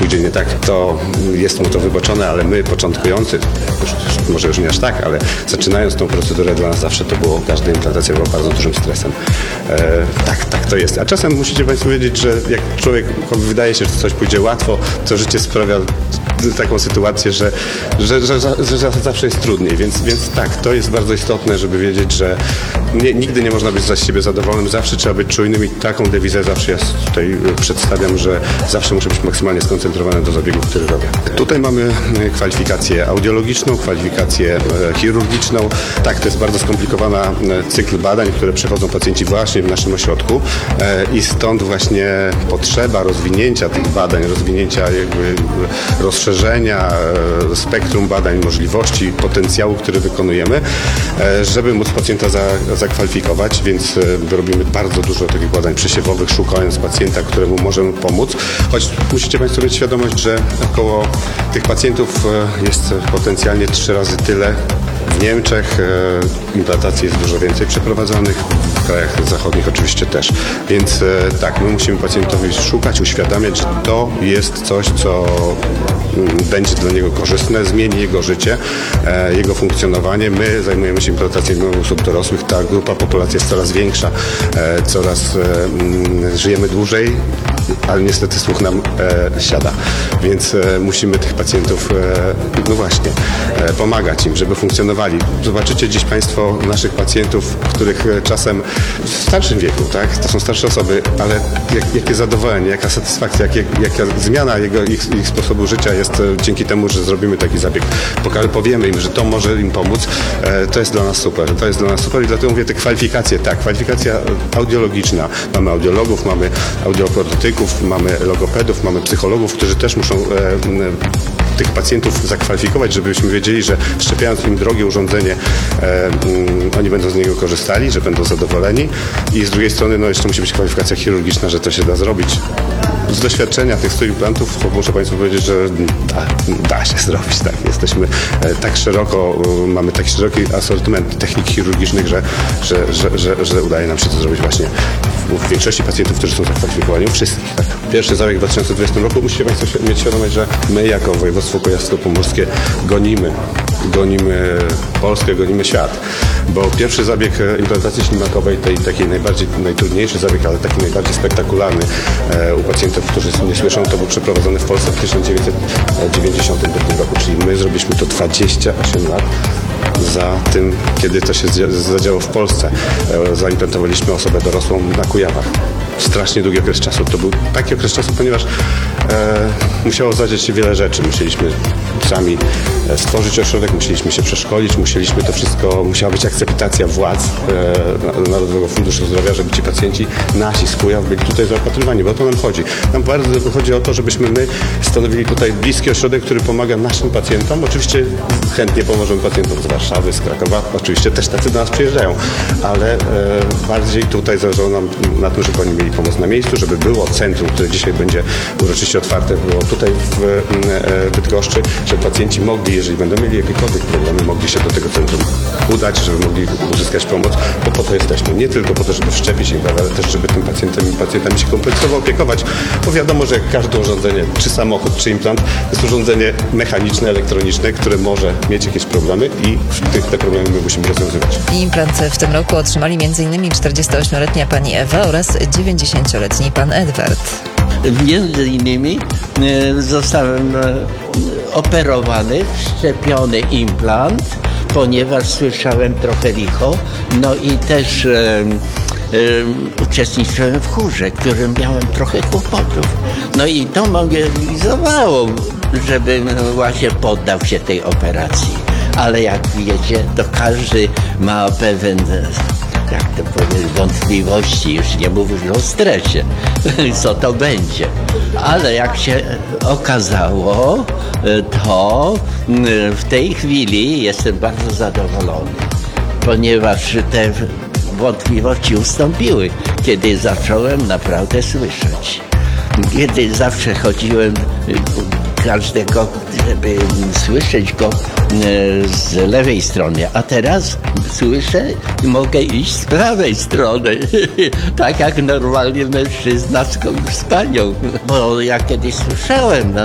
pójdzie nie tak, to jest mu to wybaczone, ale my początkujący, może już nie aż tak, ale zaczynając tą procedurę dla nas zawsze to było, każda implantacja była bardzo dużym stresem. Tak to jest. A czasem musicie Państwo wiedzieć, że jak człowiek wydaje się, że coś pójdzie łatwo, to życie sprawia taką sytuację, że zawsze jest trudniej, więc tak, to jest bardzo istotne, żeby wiedzieć, że nigdy nie można być za siebie zadowolonym, zawsze trzeba być czujnym i taką dewizę zawsze ja tutaj przedstawiam, że zawsze muszę być maksymalnie skoncentrowany do zabiegu, który robię. Tutaj mamy kwalifikację audiologiczną, kwalifikację chirurgiczną. Tak, to jest bardzo skomplikowana cykl badań, które przechodzą pacjenci właśnie w naszym ośrodku i stąd właśnie potrzeba rozwinięcia tych badań, rozwinięcia jakby rozszerzenia spektrum badań, możliwości, potencjału, który wykonujemy, żeby móc pacjenta zakwalifikować, więc robimy bardzo dużo takich badań przesiewowych, szukając pacjenta, któremu możemy pomóc. Choć musicie Państwo mieć świadomość, że około tych pacjentów jest potencjalnie 3 razy tyle. W Niemczech implantacji jest dużo więcej przeprowadzonych, w krajach zachodnich oczywiście też. Więc tak, my musimy pacjentowi szukać, uświadamiać, że to jest coś, co będzie dla niego korzystne, zmieni jego życie, jego funkcjonowanie. My zajmujemy się implantacją osób dorosłych, ta grupa populacji jest coraz większa, coraz żyjemy dłużej, ale niestety słuch nam siada, więc musimy tych pacjentów, no właśnie, pomagać im, żeby funkcjonowali. Zobaczycie dziś Państwo naszych pacjentów, których czasem w starszym wieku, tak, to są starsze osoby, ale jakie zadowolenie, jaka satysfakcja, jaka zmiana ich sposobu życia jest dzięki temu, że zrobimy taki zabieg. Powiemy im, że to może im pomóc, to jest dla nas super, i dlatego mówię te kwalifikacje, tak, kwalifikacja audiologiczna. Mamy audiologów, mamy audiokortyków, mamy logopedów, mamy psychologów, którzy też muszą tych pacjentów zakwalifikować, żebyśmy wiedzieli, że szczepiając im drogie urządzenie, oni będą z niego korzystali, że będą zadowoleni i z drugiej strony no jeszcze musi być kwalifikacja chirurgiczna, że to się da zrobić. Z doświadczenia tych 100 implantów muszę Państwu powiedzieć, że da się zrobić, tak. Jesteśmy tak szeroko, mamy taki szeroki asortyment technik chirurgicznych, że udaje nam się to zrobić właśnie w większości pacjentów, którzy są zakwalifikowani, u wszystkich. Tak. Pierwszy zabieg w 2020 roku musicie Państwo mieć świadomość, że my jako województwo kujawsko-pomorskie gonimy Polskę, gonimy świat, bo pierwszy zabieg implantacji ślimakowej, tej takiej najtrudniejszy zabieg, ale taki najbardziej spektakularny u pacjentów, którzy nie słyszą, to był przeprowadzony w Polsce w 1992 roku, czyli my zrobiliśmy to 28 lat za tym, kiedy to się zadziało w Polsce. Zaimplantowaliśmy osobę dorosłą na Kujawach. Strasznie długi okres czasu. To był taki okres czasu, ponieważ musiało zadziać się wiele rzeczy. Musieliśmy sami stworzyć ośrodek, musieliśmy się przeszkolić, musiała być akceptacja władz Narodowego Funduszu Zdrowia, żeby ci pacjenci nasi z Kujaw byli tutaj zaopatrywani, bo o to nam chodzi. Nam bardzo chodzi o to, żebyśmy my stanowili tutaj bliski ośrodek, który pomaga naszym pacjentom. Oczywiście chętnie pomożemy pacjentom z Warszawy, z Krakowa. Oczywiście też tacy do nas przyjeżdżają, ale bardziej tutaj zależało nam na tym, żeby oni mieli pomoc na miejscu, żeby było centrum, które dzisiaj będzie uroczyście otwarte, było tutaj w Bydgoszczy, żeby pacjenci mogli, jeżeli będą mieli jakiekolwiek problemy, mogli się do tego centrum udać, żeby mogli uzyskać pomoc, bo po to jesteśmy. Nie tylko po to, żeby wszczepić im, ale też, żeby tym pacjentami się kompleksowo opiekować, bo wiadomo, że każde urządzenie, czy samochód, czy implant, jest urządzenie mechaniczne, elektroniczne, które może mieć jakieś problemy i te problemy my musimy rozwiązywać. Implant w tym roku otrzymali m.in. 48-letnia pani Ewa oraz 90-letni pan Edward. Między innymi zostałem operowany, wszczepiony implant, ponieważ słyszałem trochę licho, no i też uczestniczyłem w chórze, którym miałem trochę kłopotów. No i to mobilizowało, żebym właśnie poddał się tej operacji. Ale jak wiecie, to każdy ma pewien, jak to powiedzieć, wątpliwości, już nie mówisz o stresie, co to będzie. Ale jak się okazało, to w tej chwili jestem bardzo zadowolony, ponieważ te wątpliwości ustąpiły, kiedy zacząłem naprawdę słyszeć. Kiedy zawsze chodziłem każdego, żeby słyszeć go z lewej strony, a teraz słyszę i mogę iść z prawej strony, tak jak normalnie mężczyzna z panią. Bo ja kiedyś słyszałem, no